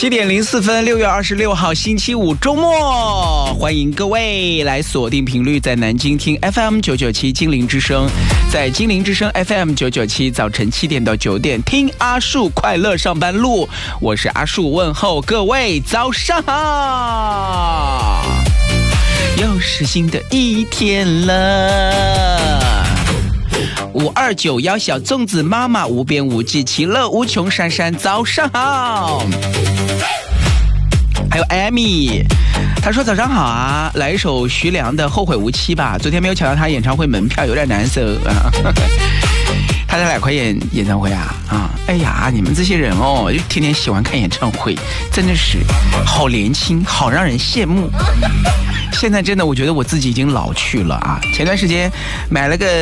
7点04分，6月26号星期五周末，欢迎各位来锁定频率，在南京听 FM 997金陵之声，在金陵之声 FM 997早晨7点到9点听阿树快乐上班路，我是阿树，问候各位早上好，又是新的一天了。5291小粽子妈妈无边无际，其乐无穷，珊珊早上好。还有艾米，她说早上好啊，来一首徐良的《后会无期》吧。昨天没有抢到她演唱会门票，有点难受啊。他在哪块演唱会啊？哎呀，你们这些人哦，就天天喜欢看演唱会，真的是好年轻，好让人羡慕。现在真的，我觉得我自己已经老去了啊。前段时间买了个